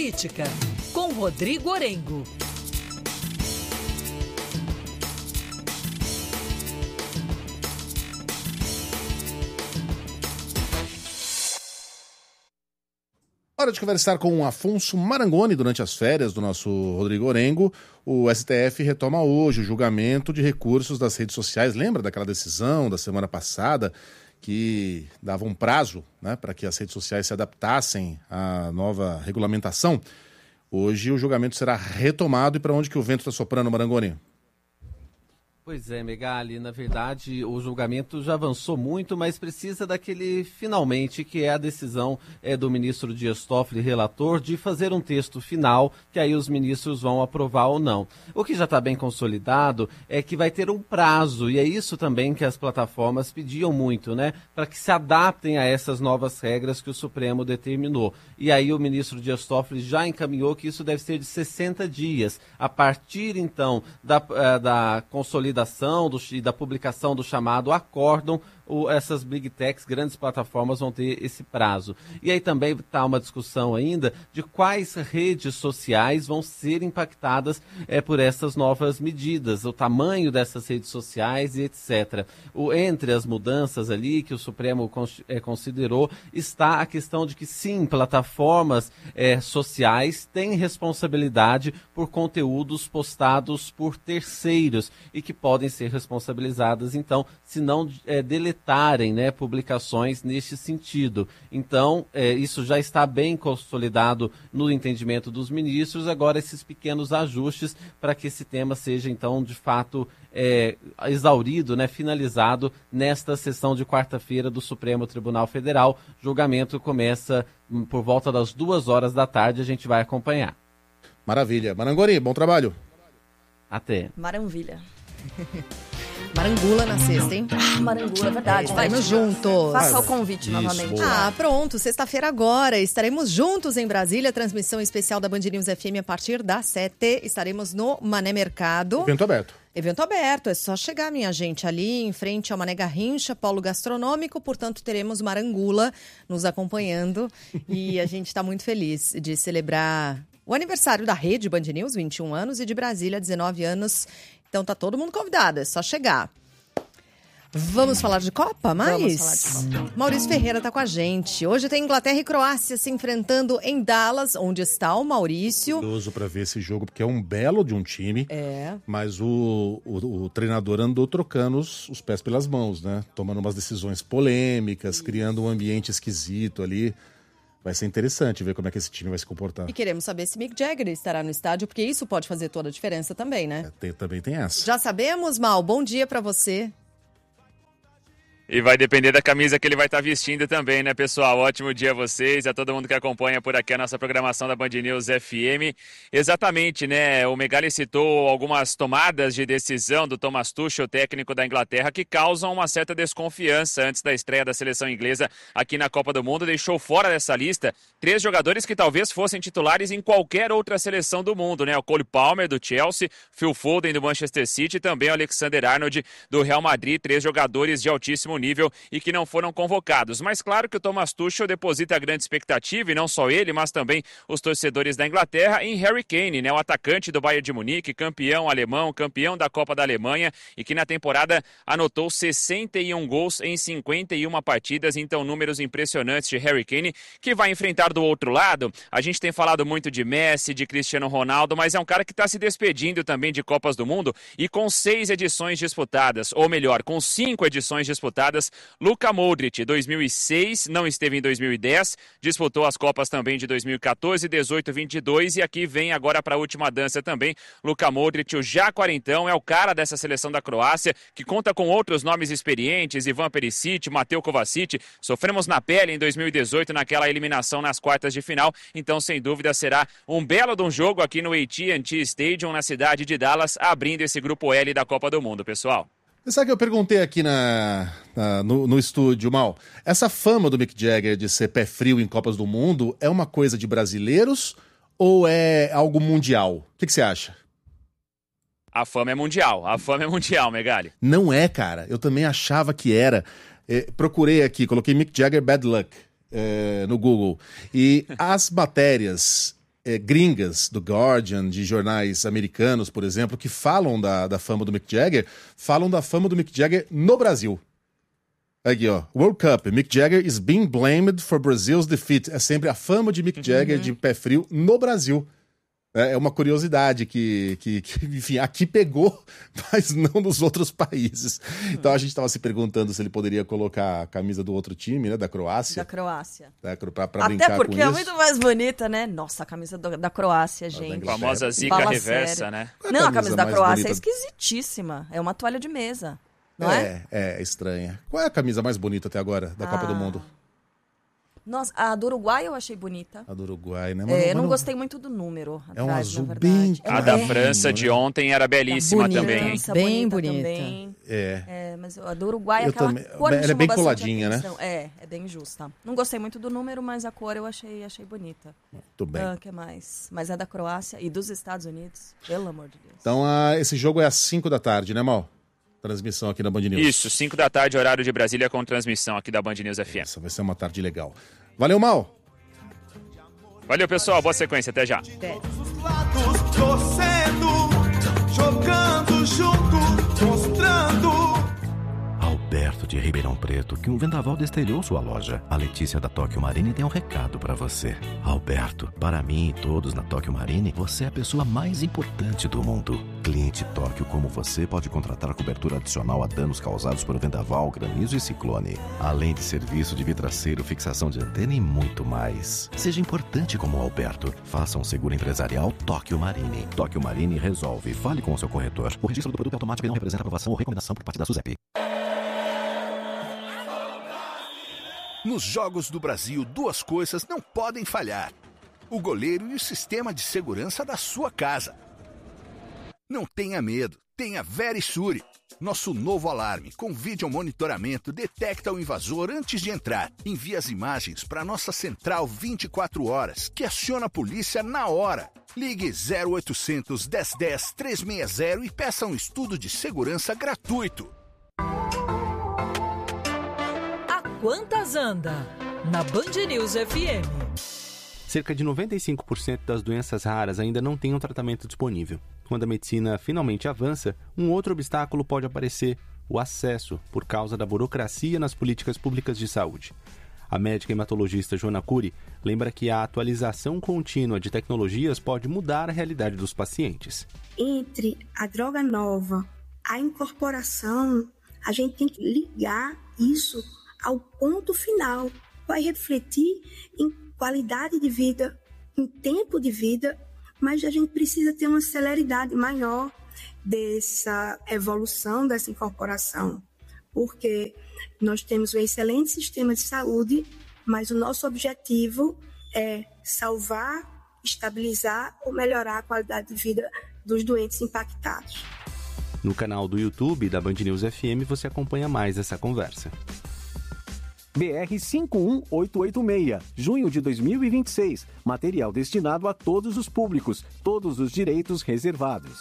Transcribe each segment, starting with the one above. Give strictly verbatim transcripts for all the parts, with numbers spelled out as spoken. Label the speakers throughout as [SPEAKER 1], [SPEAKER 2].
[SPEAKER 1] Política, com Rodrigo Orengo.
[SPEAKER 2] Hora de conversar com o Afonso Marangoni durante as férias do nosso Rodrigo Orengo. O S T F retoma hoje o julgamento de recursos das redes sociais. Lembra daquela decisão da semana passada que dava um prazo, né, para que as redes sociais se adaptassem à nova regulamentação? Hoje o julgamento será retomado. E para onde que o vento está soprando, Marangoni?
[SPEAKER 3] Pois é, Megali, na verdade o julgamento já avançou muito, mas precisa daquele finalmente, que é a decisão é, do ministro Dias Toffoli, relator, de fazer um texto final, que aí os ministros vão aprovar ou não. O que já está bem consolidado é que vai ter um prazo, e é isso também que as plataformas pediam muito, né? Para que se adaptem a essas novas regras que o Supremo determinou. E aí o ministro Dias Toffoli já encaminhou que isso deve ser de sessenta dias, a partir então da, da consolidação do, e da publicação do chamado acórdão. O, essas big techs, grandes plataformas, vão ter esse prazo. E aí também está uma discussão ainda de quais redes sociais vão ser impactadas é, por essas novas medidas, o tamanho dessas redes sociais e etcétera. O, entre as mudanças ali que o Supremo cons, é, considerou está a questão de que sim, plataformas é, sociais têm responsabilidade por conteúdos postados por terceiros e que podem ser responsabilizadas, então, se não é, deletarem, né, publicações neste sentido. Então, é, isso já está bem consolidado no entendimento dos ministros. Agora, esses pequenos ajustes para que esse tema seja, então, de fato, é, exaurido, né, finalizado nesta sessão de quarta-feira do Supremo Tribunal Federal. O julgamento começa hum, por volta das duas horas da tarde. A gente vai acompanhar.
[SPEAKER 2] Maravilha. Marangoni, bom trabalho.
[SPEAKER 3] Até.
[SPEAKER 4] Maravilha.
[SPEAKER 5] Marangula na sexta, hein?
[SPEAKER 4] Ah, Marangula, é verdade.
[SPEAKER 5] Estaremos juntos.
[SPEAKER 4] Faça o convite
[SPEAKER 2] Isso,
[SPEAKER 4] novamente.
[SPEAKER 2] boa.
[SPEAKER 5] Ah, pronto. Sexta-feira agora. Estaremos juntos em Brasília. Transmissão especial da Band News F M a partir das sete. Estaremos no Mané Mercado.
[SPEAKER 2] Evento aberto.
[SPEAKER 5] Evento aberto. É só chegar, minha gente. Ali em frente ao Mané Garrincha, polo gastronômico. Portanto, teremos Marangula nos acompanhando. E a gente está muito feliz de celebrar o aniversário da Rede Band News, vinte e um anos, e de Brasília, dezenove anos. Então tá todo mundo convidado, é só chegar. Vamos falar de Copa, mais?
[SPEAKER 4] Vamos falar de Copa.
[SPEAKER 5] Maurício Ferreira tá com a gente. Hoje tem Inglaterra e Croácia se enfrentando em Dallas, onde está o Maurício.
[SPEAKER 2] Curioso para ver esse jogo, porque é um belo de um time.
[SPEAKER 5] É.
[SPEAKER 2] Mas o, o, o treinador andou trocando os, os pés pelas mãos, né? Tomando umas decisões polêmicas, Isso. criando um ambiente esquisito ali. Vai ser interessante ver como é que esse time vai se comportar.
[SPEAKER 5] E queremos saber se Mick Jagger estará no estádio, porque isso pode fazer toda a diferença também, né?
[SPEAKER 2] É, tem, também tem essa.
[SPEAKER 5] Já sabemos, Mal. Bom dia pra você.
[SPEAKER 6] E vai depender da camisa que ele vai estar vestindo também, né, pessoal? Ótimo dia a vocês, a todo mundo que acompanha por aqui a nossa programação da Band News F M. Exatamente, né? O Megali citou algumas tomadas de decisão do Thomas Tuchel, técnico da Inglaterra, que causam uma certa desconfiança antes da estreia da seleção inglesa aqui na Copa do Mundo. Deixou fora dessa lista três jogadores que talvez fossem titulares em qualquer outra seleção do mundo, né? O Cole Palmer, do Chelsea, Phil Foden, do Manchester City, e também o Alexander-Arnold, do Real Madrid. Três jogadores de altíssimo nível e que não foram convocados. Mas claro que o Thomas Tuchel deposita grande expectativa, e não só ele, mas também os torcedores da Inglaterra, em Harry Kane, né, o atacante do Bayern de Munique, campeão alemão, campeão da Copa da Alemanha, e que na temporada anotou sessenta e um gols em cinquenta e uma partidas. Então, números impressionantes de Harry Kane, que vai enfrentar do outro lado. A gente tem falado muito de Messi, de Cristiano Ronaldo, mas é um cara que está se despedindo também de Copas do Mundo, e com seis edições disputadas, ou melhor, com cinco edições disputadas. Luka Modric, dois mil e seis, não esteve em dois mil e dez, disputou as Copas também de dois mil e quatorze, dezoito, vinte e dois, e aqui vem agora para a última dança também. Luka Modric, o já quarentão, é o cara dessa seleção da Croácia, que conta com outros nomes experientes, Ivan Perisic, Mateo Kovacic. Sofremos na pele em dois mil e dezoito naquela eliminação nas quartas de final, então sem dúvida será um belo de um jogo aqui no A T and T Stadium, na cidade de Dallas, abrindo esse grupo L da Copa do Mundo, pessoal.
[SPEAKER 2] Sabe que eu perguntei aqui na, na, no, no estúdio, Mal? Essa fama do Mick Jagger de ser pé frio em Copas do Mundo é uma coisa de brasileiros ou é algo mundial? O que, que você acha?
[SPEAKER 6] A fama é mundial, a fama é mundial, Megali.
[SPEAKER 2] Não é, cara. Eu também achava que era. É, procurei aqui, coloquei Mick Jagger Bad Luck é, no Google. E as matérias é, gringas, do Guardian, de jornais americanos, por exemplo, que falam da, da fama do Mick Jagger, falam da fama do Mick Jagger no Brasil. Aqui, ó. World Cup. Mick Jagger is being blamed for Brazil's defeat. É sempre a fama de Mick Jagger
[SPEAKER 5] Uhum.
[SPEAKER 2] de pé frio no Brasil. É uma curiosidade que, que, que, enfim, aqui pegou, mas não nos outros países. Então a gente estava se perguntando se ele poderia colocar a camisa do outro time, né, da Croácia.
[SPEAKER 5] Da Croácia.
[SPEAKER 2] Né, pra, pra brincar
[SPEAKER 5] Até porque
[SPEAKER 2] com
[SPEAKER 5] é
[SPEAKER 2] isso.
[SPEAKER 5] muito mais bonita, né? Nossa, a camisa do- da Croácia, gente.
[SPEAKER 2] da
[SPEAKER 6] A famosa zica
[SPEAKER 5] Fala
[SPEAKER 6] reversa,
[SPEAKER 5] sério.
[SPEAKER 6] né?
[SPEAKER 2] Qual é a
[SPEAKER 5] Não, a
[SPEAKER 2] camisa
[SPEAKER 5] camisa da
[SPEAKER 2] mais
[SPEAKER 5] Croácia
[SPEAKER 2] bonita?
[SPEAKER 5] é esquisitíssima. É uma toalha de mesa, não é?
[SPEAKER 2] É, é estranha. Qual é a camisa mais bonita até agora da Copa do
[SPEAKER 5] Ah.
[SPEAKER 2] Mundo?
[SPEAKER 5] Nossa, a do Uruguai eu achei bonita.
[SPEAKER 2] A do Uruguai, né?
[SPEAKER 5] É,
[SPEAKER 2] Mas
[SPEAKER 5] eu
[SPEAKER 2] mas
[SPEAKER 5] não gostei muito do número
[SPEAKER 2] É um
[SPEAKER 5] atrás,
[SPEAKER 2] azul
[SPEAKER 5] na
[SPEAKER 2] bem
[SPEAKER 5] verdade.
[SPEAKER 6] A
[SPEAKER 5] É,
[SPEAKER 6] da
[SPEAKER 5] é,
[SPEAKER 6] França de ontem era belíssima
[SPEAKER 5] bonita,
[SPEAKER 6] também, hein?
[SPEAKER 5] França bem bonita bonita. também.
[SPEAKER 2] É.
[SPEAKER 5] É, mas a do Uruguai,
[SPEAKER 2] Eu
[SPEAKER 5] aquela
[SPEAKER 2] também-
[SPEAKER 5] cor me
[SPEAKER 2] ela é
[SPEAKER 5] chamou
[SPEAKER 2] bem
[SPEAKER 5] bastante
[SPEAKER 2] coladinha, né?
[SPEAKER 5] atenção. É, é bem justa. Não gostei muito do número, mas a cor eu achei, achei bonita.
[SPEAKER 2] Muito bem.
[SPEAKER 5] Ah, que mais? Mas é da Croácia e dos Estados Unidos, pelo amor de Deus.
[SPEAKER 2] Então ah, esse jogo é às cinco da tarde, né, Mal? Transmissão aqui na Band News.
[SPEAKER 6] Isso, cinco da tarde, horário de Brasília, com transmissão aqui da Band News F M.
[SPEAKER 2] Essa vai ser uma tarde legal. Valeu, Mal!
[SPEAKER 6] Valeu, pessoal. Boa sequência. Até já.
[SPEAKER 7] Os lados torcendo, jogando junto, mostrando.
[SPEAKER 8] Alberto de Ribeirão Preto, que um vendaval destelhou sua loja. A Letícia da Tóquio Marine tem um recado pra você. Alberto, para mim e todos na Tóquio Marine, você é a pessoa mais importante do mundo. Cliente Tóquio como você pode contratar cobertura adicional a danos causados por vendaval, granizo e ciclone. Além de serviço de vidraceiro, fixação de antena e muito mais. Seja importante como o Alberto. Faça um seguro empresarial Tóquio Marine. Tóquio Marine resolve. Fale com o seu corretor. O registro do produto automático não representa aprovação ou recomendação por parte da SUSEP.
[SPEAKER 9] Nos Jogos do Brasil, duas coisas não podem falhar: o goleiro e o sistema de segurança da sua casa. Não tenha medo, tenha Verisure. Nosso novo alarme com vídeo monitoramento detecta o invasor antes de entrar. Envia as imagens para nossa central vinte e quatro horas, que aciona a polícia na hora. Ligue zero oitocentos, dez dez, trezentos e sessenta e peça um estudo de segurança gratuito.
[SPEAKER 1] Quantas anda? Na Band News F M.
[SPEAKER 10] Cerca de noventa e cinco por cento das doenças raras ainda não têm um tratamento disponível. Quando a medicina finalmente avança, um outro obstáculo pode aparecer: o acesso, por causa da burocracia nas políticas públicas de saúde. A médica hematologista Joana Cury lembra que a atualização contínua de tecnologias pode mudar a realidade dos pacientes.
[SPEAKER 11] Entre a droga nova, a incorporação, a gente tem que ligar isso ao ponto final. Vai refletir em qualidade de vida, em tempo de vida, mas a gente precisa ter uma celeridade maior dessa evolução, dessa incorporação, porque nós temos um excelente sistema de saúde, mas o nosso objetivo é salvar, estabilizar ou melhorar a qualidade de vida dos doentes impactados.
[SPEAKER 10] No canal do YouTube da Band News F M você acompanha mais essa conversa.
[SPEAKER 12] B R cinco um oito oito seis, junho de dois mil e vinte e seis. Material destinado a todos os públicos, todos os direitos reservados.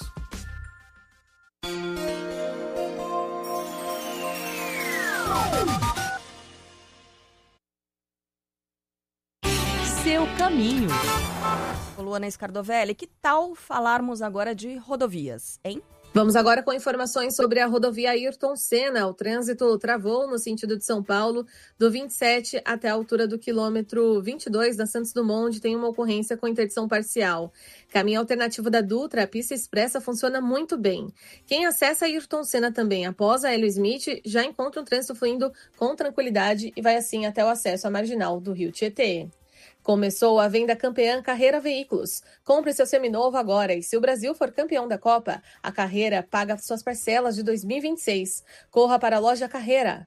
[SPEAKER 1] Seu caminho.
[SPEAKER 5] Luana Scardovelli, que tal falarmos agora de rodovias, hein?
[SPEAKER 13] Vamos agora com informações sobre a rodovia Ayrton Senna. O trânsito travou no sentido de São Paulo, do vinte e sete até a altura do quilômetro vinte e dois da Santos Dumont, onde tem uma ocorrência com interdição parcial. Caminho alternativo da Dutra, a pista expressa funciona muito bem. Quem acessa Ayrton Senna também após a Hélio Smith já encontra o trânsito fluindo com tranquilidade e vai assim até o acesso à marginal do Rio Tietê. Começou a venda campeã Carreira Veículos. Compre seu seminovo agora e se o Brasil for campeão da Copa, a Carreira paga suas parcelas de dois mil e vinte e seis. Corra para a loja Carreira.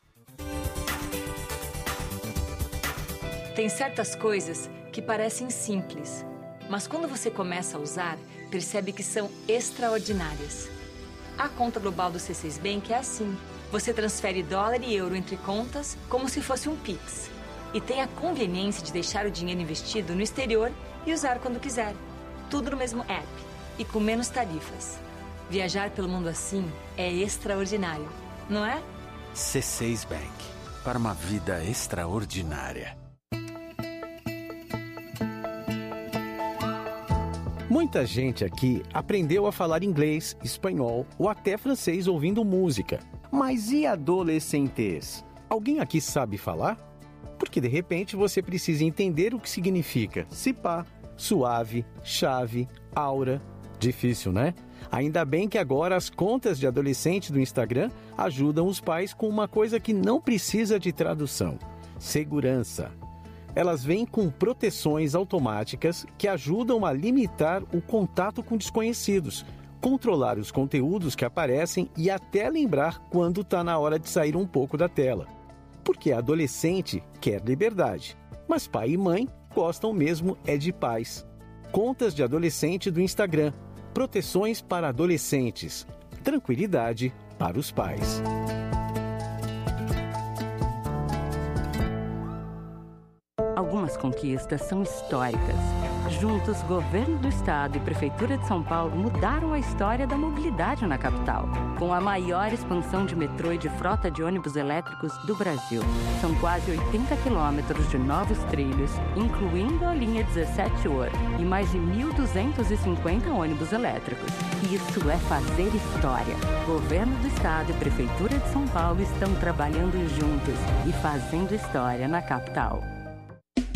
[SPEAKER 14] Tem certas coisas que parecem simples, mas quando você começa a usar, percebe que são extraordinárias. A conta global do C seis Bank é assim. Você transfere dólar e euro entre contas como se fosse um Pix. E tem a conveniência de deixar o dinheiro investido no exterior e usar quando quiser. Tudo no mesmo app e com menos tarifas. Viajar pelo mundo assim é extraordinário, não é?
[SPEAKER 15] C seis Bank. Para uma vida extraordinária.
[SPEAKER 12] Muita gente aqui aprendeu a falar inglês, espanhol ou até francês ouvindo música. Mas e adolescentez? Alguém aqui sabe falar? Porque de repente você precisa entender o que significa cipá, suave, chave, aura. Difícil, né? Ainda bem que agora as contas de adolescente do Instagram ajudam os pais com uma coisa que não precisa de tradução: segurança. Elas vêm com proteções automáticas que ajudam a limitar o contato com desconhecidos, controlar os conteúdos que aparecem e até lembrar quando está na hora de sair um pouco da tela. Porque adolescente quer liberdade, mas pai e mãe gostam mesmo é de paz. Contas de adolescente do Instagram. Proteções para adolescentes. Tranquilidade para os pais.
[SPEAKER 16] Algumas conquistas são históricas. Juntos, Governo do Estado e Prefeitura de São Paulo mudaram a história da mobilidade na capital, com a maior expansão de metrô e de frota de ônibus elétricos do Brasil. São quase oitenta quilômetros de novos trilhos, incluindo a linha dezessete ouro, e mais de mil duzentos e cinquenta ônibus elétricos. Isso é fazer história. Governo do Estado e Prefeitura de São Paulo estão trabalhando juntos e fazendo história na capital.